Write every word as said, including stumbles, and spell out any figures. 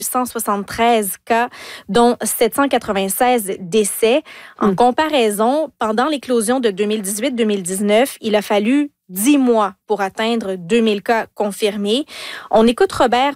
cent soixante-treize cas, dont sept cent quatre-vingt-seize décès. En mmh. comparaison, pendant l'éclosion de deux mille dix-huit deux mille dix-neuf, il a fallu dix mois pour atteindre deux mille cas confirmés. On écoute Robert